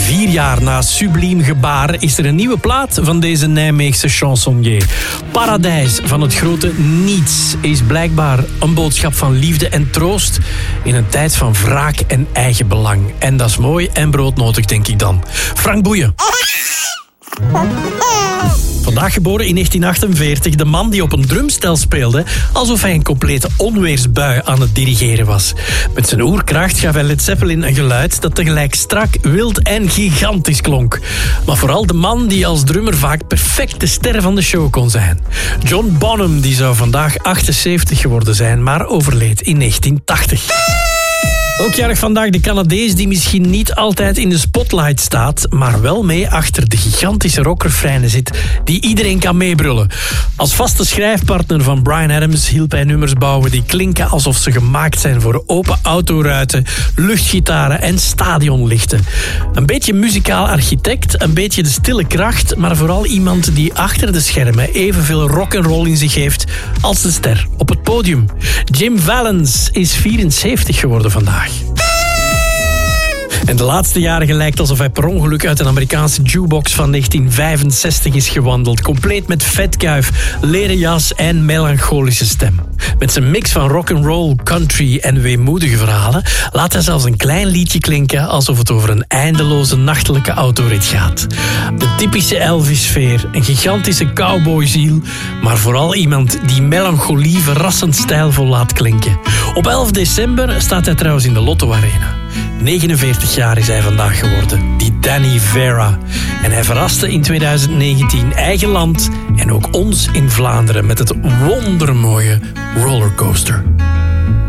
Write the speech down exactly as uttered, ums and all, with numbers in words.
Vier jaar na Subliem Gebaar is er een nieuwe plaat van deze Nijmeegse chansonnier. Paradijs van het grote niets is blijkbaar een boodschap van liefde en troost in een tijd van wraak en eigen belang. En dat is mooi en broodnodig, denk ik dan. Frank Boeien. Vandaag geboren in negentien achtenveertig, de man die op een drumstel speelde alsof hij een complete onweersbui aan het dirigeren was. Met zijn oerkracht gaf hij Led Zeppelin een geluid dat tegelijk strak, wild en gigantisch klonk. Maar vooral de man die als drummer vaak perfect de ster van de show kon zijn. John Bonham die zou vandaag achtenzeventig geworden zijn, maar overleed in negentien tachtig. Ook jarig vandaag de Canadees die misschien niet altijd in de spotlight staat, maar wel mee achter de gigantische rockrefreinen zit die iedereen kan meebrullen. Als vaste schrijfpartner van Bryan Adams hielp hij nummers bouwen die klinken alsof ze gemaakt zijn voor open autoruiten, luchtgitaren en stadionlichten. Een beetje muzikaal architect, een beetje de stille kracht, maar vooral iemand die achter de schermen evenveel rock'n'roll in zich heeft als de ster op het podium. Jim Valens is vierenzeventig geworden vandaag. En de laatste jaren lijkt alsof hij per ongeluk uit een Amerikaanse jukebox van negentien vijfenzestig is gewandeld. Compleet met vetkuif, leren jas en melancholische stem. Met zijn mix van rock'n'roll, country en weemoedige verhalen laat hij zelfs een klein liedje klinken alsof het over een eindeloze nachtelijke autorit gaat. De typische Elvis-sfeer, een gigantische cowboyziel, maar vooral iemand die melancholie verrassend stijlvol laat klinken. Op elf december staat hij trouwens in de Lotto Arena. negenenveertig jaar is hij vandaag geworden, die Danny Vera. En hij verraste in tweeduizend negentien eigen land en ook ons in Vlaanderen met het wondermooie Rollercoaster.